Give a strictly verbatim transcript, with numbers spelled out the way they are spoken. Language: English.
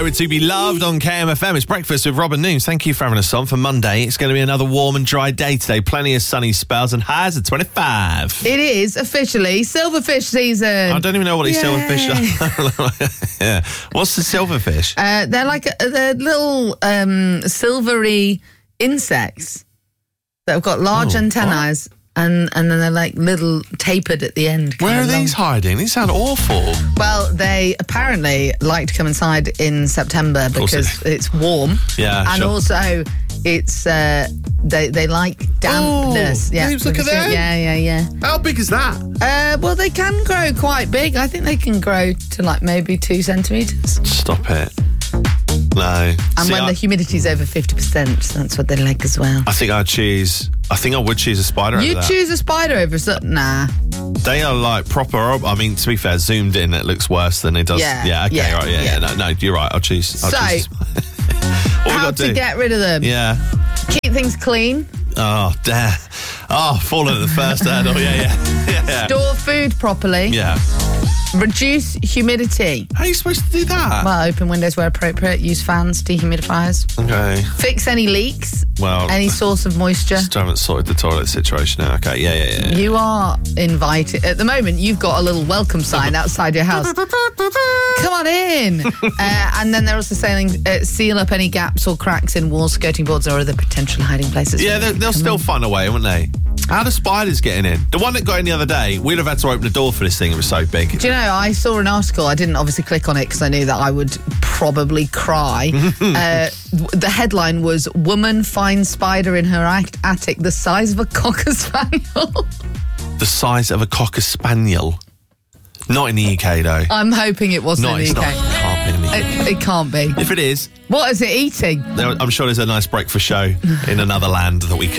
To be loved on K M F M. It's breakfast with Robin Noons. Thank you for having us on for Monday. It's going to be another warm and dry day today. Plenty of sunny spells and highs at twenty-five. It is officially silverfish season. I don't even know what these Yay. silverfish are. Yeah. What's the silverfish? Uh, they're like a, they're little um, silvery insects that have got large Oh, antennae. And and then they're like little tapered at the end. Where are kind of these long. hiding? These sound awful. Well, they apparently like to come inside in September course because it's warm. Yeah, and sure. also it's uh, they they like dampness. Oh, yeah, babes, look at them. Yeah, yeah, yeah. How big is that? Uh, well, they can grow quite big. I think they can grow to like maybe two centimeters. Stop it. No. And See, when I, the humidity's over fifty percent, that's what they like as well. I think I'd choose. I think I would choose a spider You over that. choose a spider over something? Nah. They are like proper. I mean, to be fair, zoomed in, it looks worse than it does. Yeah, Yeah. Okay. yeah, right. Yeah. yeah. Yeah. No. No. You're right. I'll choose. I'll So, choose. what we How got to to do? get rid of them? Yeah. Keep things clean. Oh, damn. Oh, falling at the first hurdle. Yeah. Yeah. Yeah. Store food properly. Yeah. Reduce humidity. How are you supposed to do that? Well, open windows where appropriate. Use fans, dehumidifiers. Okay. Fix any leaks. Well, Any source of moisture. still haven't sorted the toilet situation out. Okay. Yeah. Yeah. Yeah. yeah. You are invited. At the moment, you've got a little welcome sign outside your house. Come on in. uh, and then they're also saying uh, seal up any gaps or cracks in walls, skirting boards, or other potential hiding places. Yeah, they'll, they'll still find a way, won't they? How are the spiders getting in? The one that got in the other day, we'd have had to open the door for this thing. It was so big. Do you know, I saw an article. I didn't obviously click on it because I knew that I would probably cry. uh, the headline was, Woman finds spider in her at- attic the size of a Cocker Spaniel. The size of a Cocker Spaniel. Not in the U K, though. I'm hoping it wasn't No, in the it's U K. not. It can't be in the U K. It, it can't be. If it is, What is it eating? there, I'm sure there's a nice breakfast show in another land that we can